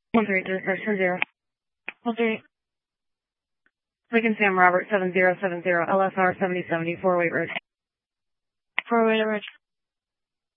13-0. 13. Lincoln Sam Robert 7070 LSR 7070 4-way bridge. 4-way bridge.